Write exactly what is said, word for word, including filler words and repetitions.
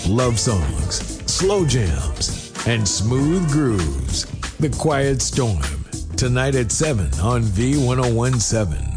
love songs, slow jams, and smooth grooves. The Quiet Storm, tonight at seven on V ten seventeen.